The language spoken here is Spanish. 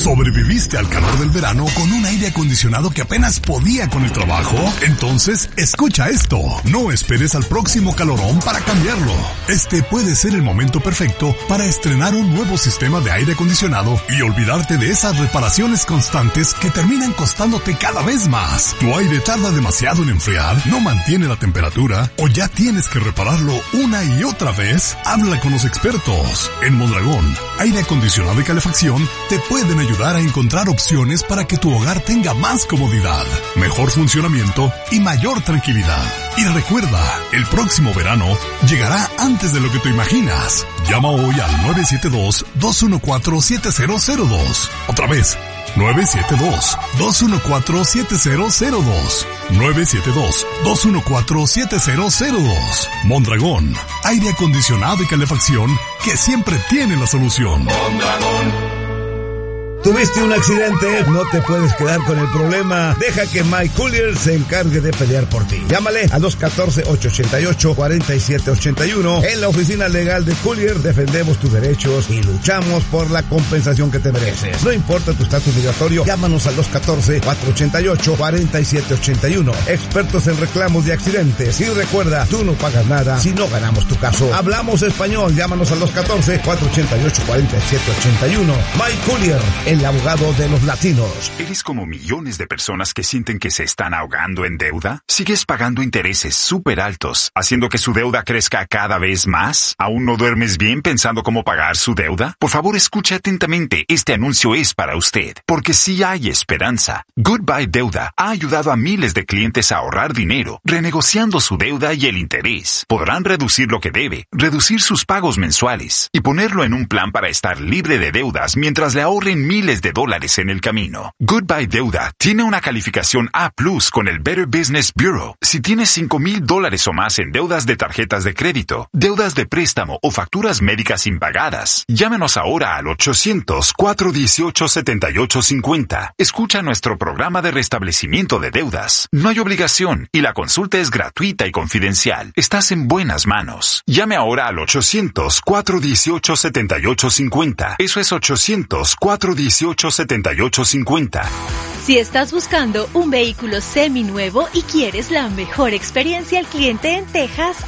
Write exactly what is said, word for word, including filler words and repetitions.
¿Sobreviviste al calor del verano con un aire acondicionado que apenas podía con el trabajo? Entonces, escucha esto. No esperes al próximo calorón para cambiarlo. Este puede ser el momento perfecto para estrenar un nuevo sistema de aire acondicionado y olvidarte de esas reparaciones constantes que terminan costándote cada vez más. Tu aire tarda demasiado en enfriar, no mantiene la temperatura o ya tienes que repararlo una y otra vez. Habla con los expertos. En Mondragón, aire acondicionado y calefacción te pueden ayudar a encontrar opciones para que tu hogar tenga más comodidad, mejor funcionamiento y mayor tranquilidad. Y recuerda, el próximo verano llegará antes de lo que te imaginas. Llama hoy al nueve siete dos, dos uno cuatro, siete cero cero dos. Otra vez, nueve siete dos, dos uno cuatro, siete cero cero dos. nueve siete dos, dos uno cuatro, siete cero cero dos. Mondragón, aire acondicionado y calefacción que siempre tiene la solución. Mondragón. ¿Tuviste un accidente? No te puedes quedar con el problema. Deja que Mike Collier se encargue de pelear por ti. Llámale a dos uno cuatro, ocho ocho ocho, cuatro siete ocho uno. En la oficina legal de Collier defendemos tus derechos y luchamos por la compensación que te mereces. No importa tu estatus migratorio, llámanos al dos uno cuatro, cuatro ocho ocho, cuatro siete ocho uno. Expertos en reclamos de accidentes. Y recuerda, tú no pagas nada si no ganamos tu caso. Hablamos español. Llámanos al dos uno cuatro, cuatro ocho ocho, cuatro siete ocho uno. Mike Collier, el abogado de los latinos. ¿Eres como millones de personas que sienten que se están ahogando en deuda? ¿Sigues pagando intereses súper altos, haciendo que su deuda crezca cada vez más? ¿Aún no duermes bien pensando cómo pagar su deuda? Por favor, escuche atentamente. Este anuncio es para usted, porque sí hay esperanza. Goodbye Deuda ha ayudado a miles de clientes a ahorrar dinero, renegociando su deuda y el interés. Podrán reducir lo que debe, reducir sus pagos mensuales y ponerlo en un plan para estar libre de deudas mientras le ahorren miles de dólares en el camino. Goodbye Deuda tiene una calificación A plus con el Better Business Bureau. Si tienes cinco mil dólares o más en deudas de tarjetas de crédito, deudas de préstamo o facturas médicas impagadas, llámanos ahora al ochocientos, cuatro dieciocho, setenta y ocho cincuenta. Escucha nuestro programa de restablecimiento de deudas. No hay obligación y la consulta es gratuita y confidencial. Estás en buenas manos. Llame ahora al ochocientos, cuatro dieciocho, setenta y ocho cincuenta. Eso es ochocientos, cuatro dieciocho, setenta y ocho cincuenta. Si estás buscando un vehículo seminuevo y quieres la mejor experiencia al cliente en Texas,